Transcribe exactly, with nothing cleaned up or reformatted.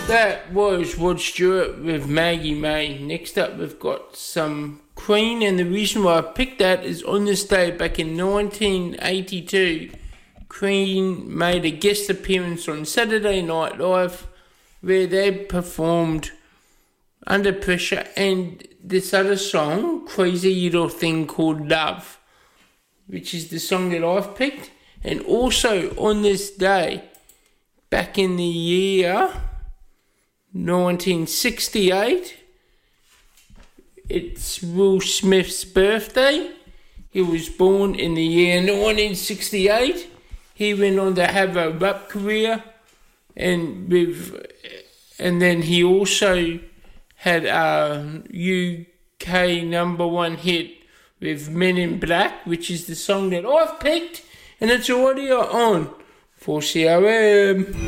That was Rod Stewart with Maggie May. Next up, we've got some Queen, and the reason why I picked that is on this day back in nineteen eighty-two, Queen made a guest appearance on Saturday Night Live where they performed Under Pressure and this other song, Crazy Little Thing Called Love, which is the song that I've picked. And also on this day, back in the year nineteen sixty-eight, it's Will Smith's birthday. He was born in the year nineteen sixty-eight. He went on to have a rap career, and with, and then he also had a U K number one hit with Men in Black, which is the song that I've picked, and it's already on four C R M.